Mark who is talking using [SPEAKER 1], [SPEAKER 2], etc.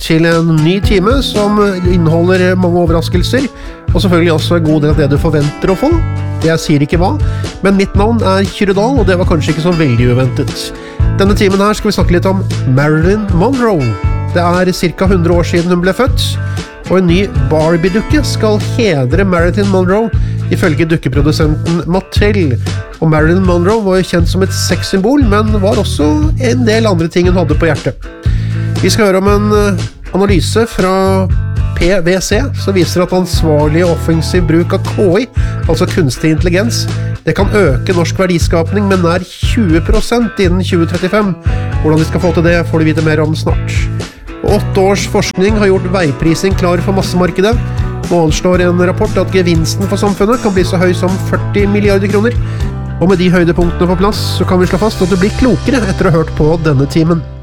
[SPEAKER 1] til en ny time som inneholder mange overraskelser, og selvfølgelig også en god del av det du forventer å få. Jeg sier ikke hva, men mitt navn er Kyrre Dahl, og det var kanskje ikke så veldig uventet. Denne timen her skal vi snakke litt om Marilyn Monroe. Det er cirka 100 år siden hun ble født, og en ny Barbie-dukke skal hedre Marilyn Monroe, ifølge dukkeprodusenten Mattel. Og Marilyn Monroe var jo kjent som et sexsymbol, men var også en del andre ting hun hadde på hjertet. Vi skal høre om en analyse fra PwC, som viser at ansvarlig og offensiv bruk av KI, altså kunstig intelligens, det kan øke norsk verdiskapning med nær 20% innen 2035. Hvordan vi skal få til det, får du vite mer om snart. 8 års forskning har gjort veiprising klar for massemarkedet. Nå anslår en rapport at gevinsten for samfunnet kan bli så høy som 40 milliarder kroner. Og med de høydepunktene på plass, så kan vi slå fast at du blir klokere etter å ha hørt på denne timen.